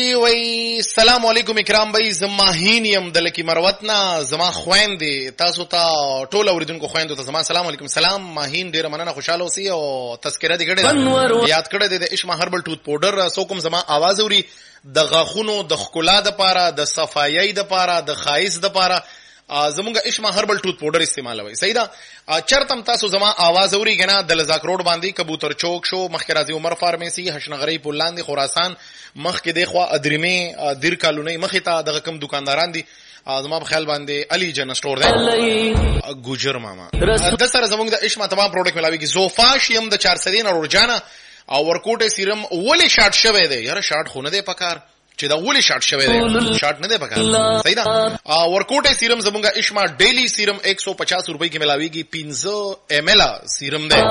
بھائی وای السلام علیکم اکرام بھائی زما هینیم دلکی مروتنا زما خويندې تاسو ته ټول اوریدونکو خويندو ته زما السلام علیکم سلام ماهین ډیر مننه خوشاله اوسئ او تذکرہ دې کړی یاد کړی د اشما هربل ټوت پاوډر سوکم زما आवाज اوري د غاخونو د خکلا د پاره د صفایي د پاره د خایس د پاره زمونږه اشما هربل ټوت پاوډر استعمالوي صحیح ده چرتم تاسو زما आवाज اوري کنه د لزاک روډ باندې کبوتر چوک شو مخک راځي عمر فارمیسی حشنغری پولاندې خراسان مخ کې د خوا ادریمه دیر کالونی مخ ته د کم دکانداران دي زما په خیال باندې علي جن سٹور ده ګوجر ماما د سره زمونږ د اشما تمام پروډکټ ملاوي کی زوفاش يم د 400 اور جانا او ورکوټه سیرم ولې شارټ شوه دی یاره شارټ خونه دی پکار چې دا ولې شارټ شوه دی شارټ نه دی پکار صحیح ده ورکوټه سیرم زمونږه اشما ډیلی سیرم 150 روپۍ کې ملاويږي 15 ام ال سیرم دی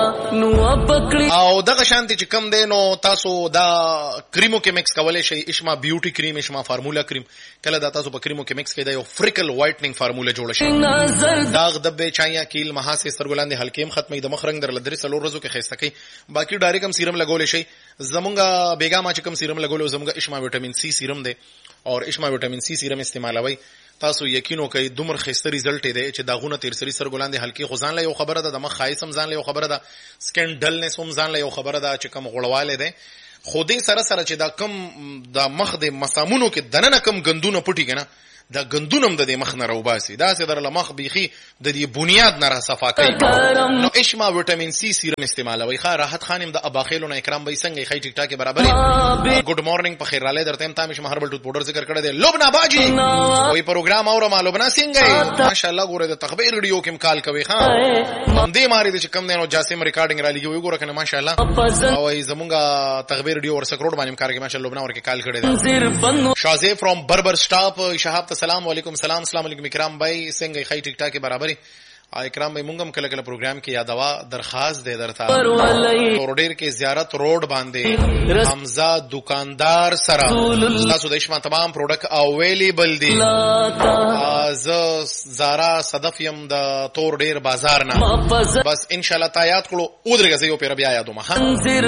او دغه شانتي چې کم دی نو تاسو دا کریمو کې مکس کولای شئ اشما بیوټي کریم اشما فارمولا کریم کله دا تاسو په کریمو کې مکس کړئ یو فریکل وایټنینګ فارمولا جوړ شي داغ دبه چایا کیل محاسه سرګلاندې حلقېم ختمې د مخ رنگ در لدري سلو ورځو کې خسته کوي باقي ډایرکټ هم سیرم لګول شي زمونږه بیګا ما چې کم سیرم لګول زمونږه اشما وټامین سی سیرم دی او اشما وټامین سی سیرم استعمالوي تاسو یقینو کوي دومره خسته ریزلټ دی چې داغونه تیر سری سرګلاندې حلقې خزان له یو خبره ده د مخ خایسم ځان له یو خبره ده سکن ډلنس هم ځان له یو خبره ده چې کم غړواله ده خو دې سره سره چې دا کم د مخ د مسامونو کې دننه کم غندونه پټي کنه دا غندونم د مخ نه روباسي دا سه در لمخ بيخي د دې بنیاد نه را صفا کوي نو اشما وټامین سی سیرم استعمالوي ښه راحت خانم د اباخیلو نه اکرام به څنګه خې ټیک ټاک برابر ګډ مارنینګ په خیر رااله درته تام اشما هربل ټوت پاوډر ذکر کړی دی لبنا باجی وې پروګرام اور ما لبنا څنګه ماشاءالله ګوره د تخبیر ویډیو کې کال کوي ښه دې ماری د کم دینو جاسم ریکارډینګ را لګي وګوره کنه ماشاءالله او زمونږه تخبیر ویډیو ور سکروډ باندې کار کوي ماشاءالله لبنا ورکه کال کړی دی شازه فرام بربر سٹاپ شهاب السلام علیکم سلام السلام علیکم اکرام بھائی څنګه خی ټیک ټاک برابرۍ اکرام بھائی مونږ هم کله کله پروګرام کې یادوا درخواست دی درته تورډیر کې زیارت روډ باندې حمزه دکاندار سره تاسو د اشما تمام پروډکټ اویلیبل دي ز زارا صدف یم د تورډیر بازار نه بس ان شاء الله تا یاد کړو او درګه یو پیر بیا یادو ما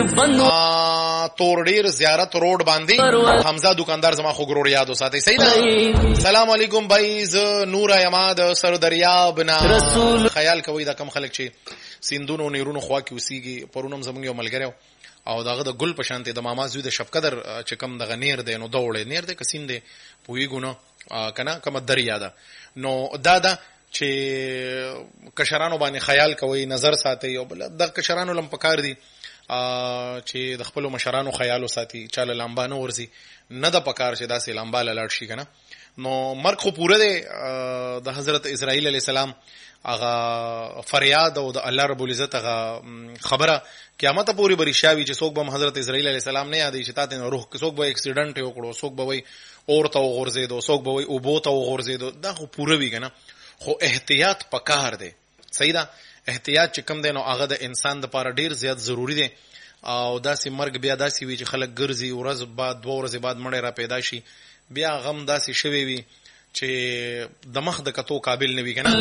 تورډیر زیارت روډ باندې حمزه دکاندار زما خو ګرور یادو ساتي صحیح ده سلام علیکم بھائی ز نور یماد سر دریاب نا خیال کوي دا کم خلک چې سیندونو نیرونو خوا کې وسیږي پرونم زمونږ یو ملګری او داغه د ګل په شانته د ماما زوی د شفقدر چې کم دغه نیر دی نو دوړې نیر دی کسین دی پویګونو کنه کوم دریا ده نو دا چې کشرانو باندې خیال کوي نظر ساتي او بل د کشرانو لم پکار دي چې د خپل مشرانو خیالو ساتي چاله لامبانو ورزي نه د پکار چې داسې لامباله لاړ شي کنه نو مرګ خو پوره دی د حضرت اسرائیل علی السلام اغه فریاد او د الله رب العزت اغه خبره قیامت پوری بریشاوی چې څوک به حضرت اسرائیل علی السلام نه یادې چې تاسو روح څوک به اکسیډنٹ وکړو څوک به وي اورته غورځیدو څوک به وي او بوته غورځیدو دا خو پوره وی کنه خو احتیاط پکار دی صحیح ده احتیاط چې کم دی نو هغه د انسان د لپاره ډیر زیات ضروری دی او داسې مرګ بیا داسې وی چې خلک ګرځي ورځ بعد 2 ورځې بعد مړی را پیدا شي بیا غم داسې شوی وي چې د مخ د کتو قابل نه وي کنه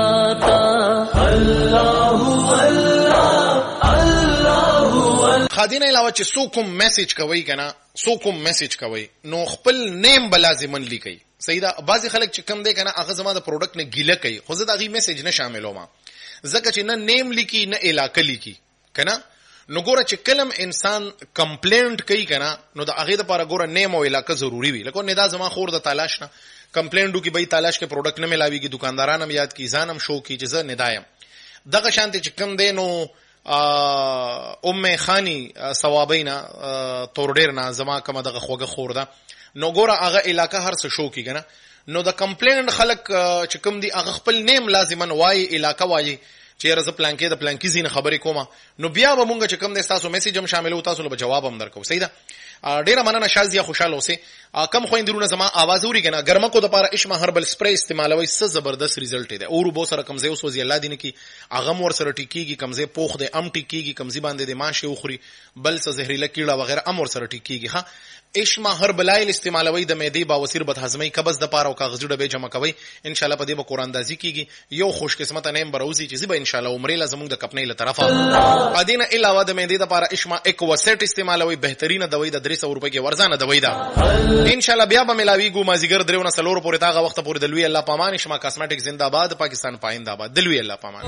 خادینه علاوه چې څوک میسج کوي کنه څوک میسج کوي نو خپل نیم بلازمن لیکي صحیح ده بعضی خلک چې کم دی کنه هغه زما د پروډکټ نه ګیله کوي خو زه دا غي میسج نه شاملوم ځکه چې نه نیم لیکي نه علاقه لیکي کنه نو ګوره چې کلم انسان کمپلینټ کوي کنه نو د هغه لپاره ګوره نیم او علاقه ضروری وي لکه نه دا زما خور د تلاش نه کمپلینټ کی به تلاش کې پروډکټ نه ملاويږي دکانداران هم یاد کی ځانم شو کی چې زه ندایم دغه شانته چې کم دینو ام خانی ثوابینا تورډیر نه زما کومه دغه خوګه خور ده نو ګوره هغه علاقه هر څه شو کی کنه نو د کمپلینټ خلک چې کم دي هغه خپل نیم لازمن وای علاقه وای چې رز پلانکې د پلانکې زین خبرې کومه نو بیا به مونږ چې کم دي تاسو میسج هم شاملو تاسو له جواب هم درکو صحیح ده ډیره مننه شازیه خوشاله اوسئ کم خويندرونه زما आवाज اوري کنه ګرمکو د لپاره اشما هربل سپری استعمالوي څه زبردست ریزلټ دی او بو سره کمزې اوس وزي الله دین کی اغه مور سره ټیکيږي کمزې پوخ دی ام ټیکيږي کمزې باندې د ماشه اوخري بل څه زهريله کیړه وغیرہ امور سره ټیکيږي ها اشما هربلایل استعمالوي د معدې باوسیر بدهضمي قبض د پاره او کاغذي ډبې جمع کوي ان شاء الله په دې به قران اندازي کیږي یو خوش قسمت نیم بروزي چې به ان شاء الله عمره لازم د کپنې له طرفه ادینه علاوه د معدې د پاره اشما اکوسټ استعمالوي بهترینه دوی د 300 روپۍ کې ورزانه دوی ده ان شاء الله بیا به ملاويګو مازیګر درونه سلور پورې تاغه وخت پورې د لوی الله پامان اشما کاسمیټک زنده‌باد پاکستان پاینده آباد د لوی الله پامان